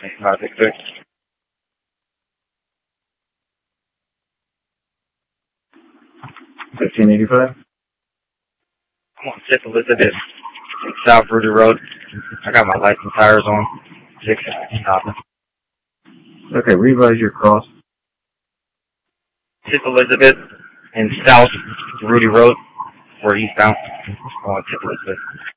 566. 1585. I'm on 6th Elizabeth, South Rudy Road. I got my lights and tires on. 6 stopping. Okay, revise your cross. 6th Elizabeth and South Rudy Road. We're eastbound. On 6th Elizabeth.